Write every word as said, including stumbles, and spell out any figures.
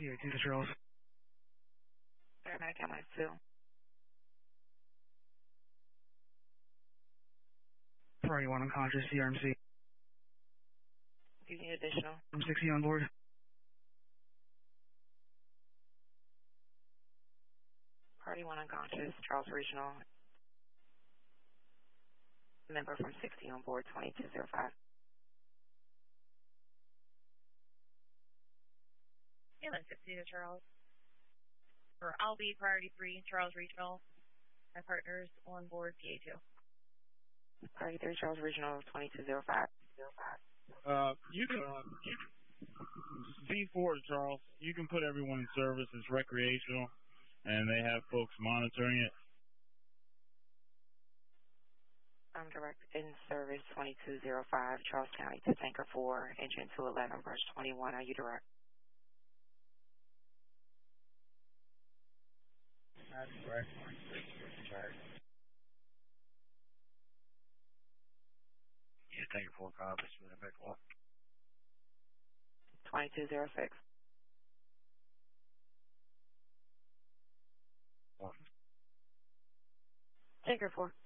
Here, two Charles. Paramedic ambulance two. Priority one unconscious, C R M C. Do you need additional? I'm sixty on board. Party one unconscious, Charles Regional. Member from sixty on board, twenty-two oh five. Ambulance sixty to Charles. For I'll be priority three, Charles Regional. My partners on board P A two. Priority three, Charles Regional, twenty-two oh five. Uh, you can, uh, V four, Charles, you can put everyone in service. It's recreational, and they have folks monitoring it. I'm direct in service, twenty-two oh five, Charles County to Tanker four, engine two eleven, brush twenty-one. Are you direct? That's correct. Yeah, Tanker four, compass, moving back one. twenty-two oh six. One. Tanker four.